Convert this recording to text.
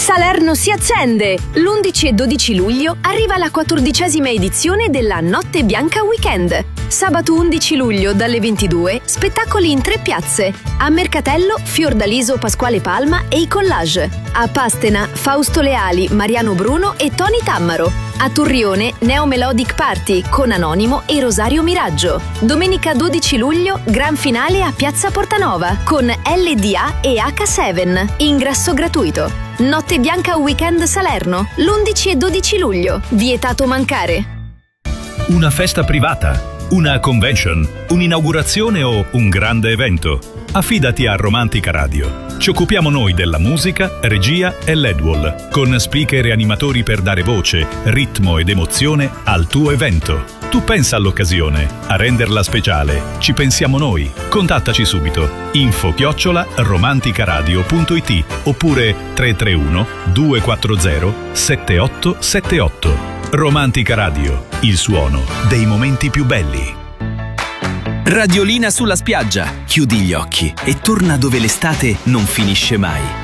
Salerno si accende! L'11 e 12 luglio arriva la 14ª edizione della Notte Bianca Weekend. Sabato 11 luglio dalle 22, spettacoli in 3 piazze. A Mercatello, Fiordaliso, Pasquale Palma e i Collage. A Pastena, Fausto Leali, Mariano Bruno e Tony Tammaro. A Turrione, Neo Melodic Party con Anonimo e Rosario Miraggio. Domenica 12 luglio, gran finale a Piazza Portanova con LDA e H7. Ingresso gratuito. Notte Bianca Weekend Salerno, l'11 e 12 luglio. Vietato mancare. Una festa privata, una convention, un'inaugurazione o un grande evento? Affidati a Romantica Radio. Ci occupiamo noi della musica, regia e LED-wall, con speaker e animatori per dare voce, ritmo ed emozione al tuo evento. Tu pensa all'occasione, a renderla speciale. Ci pensiamo noi. Contattaci subito. info@romanticaradio.it oppure 331 240 7878. Romantica Radio, il suono dei momenti più belli. Radiolina sulla spiaggia. Chiudi gli occhi e torna dove l'estate non finisce mai.